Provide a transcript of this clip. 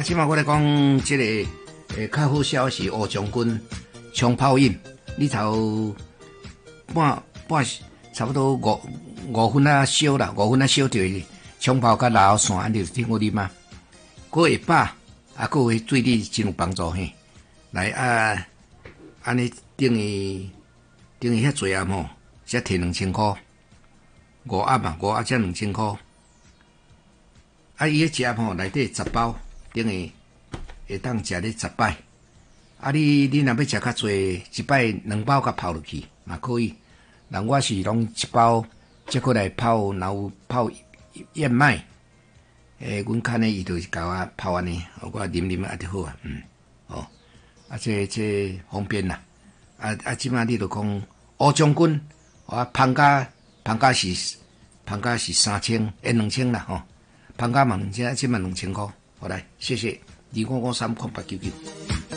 即马我来讲即个较好消息，吴将军冲泡饮，你头半差不多五分啊烧啦，5分啊烧着冲泡甲老蒜，安尼就挺好啉嘛。佫会饱，啊，佫会对你真有帮助嘿。来啊，安尼等于遐济暗吼，才摕2000块，5盒嘛，5盒才2000块。啊，伊迄只吼内底10包，等于会当食咧10摆。啊，你若要食较济，一摆2包甲泡落去嘛可以。人我是拢1包，再过来泡，然后泡燕麦。阮看呢，伊就是甲我泡安尼，我啉啊就好啊，哦，啊这方便啦。即摆你就讲吴将军，芳价是2000啦吼，芳价嘛2000，即嘛2000块，好来，谢谢，25530899。